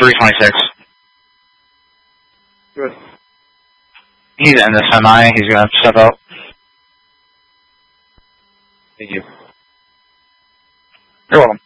326. Good. He's in the semi. He's going to step out. Thank you. You're welcome.